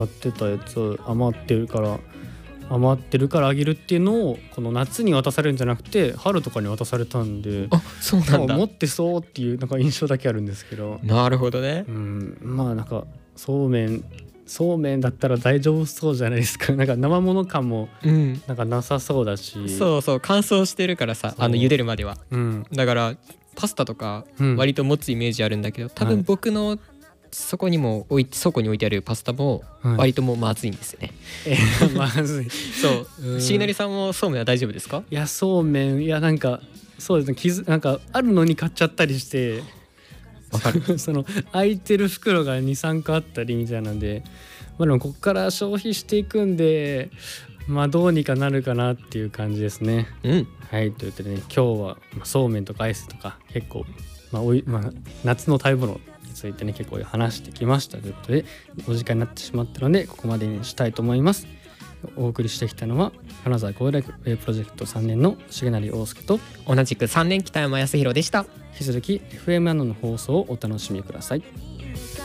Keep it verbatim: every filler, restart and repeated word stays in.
買ってたやつ余ってるから余ってるからあげるっていうのをこの夏に渡されるんじゃなくて春とかに渡されたんで、 あ、そうなんだ。 持ってそうっていうなんか印象だけあるんですけど、 なるほどね。 うん、まあなんかそうめんそうめんだったら大丈夫そうじゃないですか。なんか生物感もうんなんかなさそうだし、 そうそう、乾燥してるからさ、あの茹でるまでは。 う、んだからパスタとかうん、 割と持つイメージあるんだけど、多分はい僕のそこにも置い倉庫に置いてあるパスタもはい割ともうまずいんですよね。 えーまずい。 そううんしいなりさんもそうめんは大丈夫ですか？ いやそうめんいやなんかそうですね傷なんかあるのに買っちゃったりしてわかる。 その空いてる袋が にさんこあったりみたいなんで、まあでもこっから消費していくんでまあどうにかなるかなっていう感じですね。 うんはいということでね、今日はまあそうめんとかアイスとか結構、まあおいまあ、夏の食べ物についてね結構話してきましたということでお時間になってしまったのでここまでにしたいと思います。お送りしてきたのは金沢高大学ウェブプロジェクトさんねんの重成陽介と、 同じくさんねん北山康弘でした。 引き続き エフエム アナの放送をお楽しみください。